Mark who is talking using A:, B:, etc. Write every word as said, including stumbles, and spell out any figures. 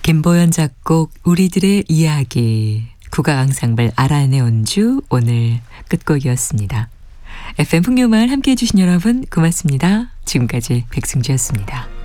A: 김보연 작곡 우리들의 이야기 국악 앙상블 아란의 온주 오늘 끝곡이었습니다. 에프엠 풍요마을 함께해 주신 여러분 고맙습니다. 지금까지 백승주였습니다.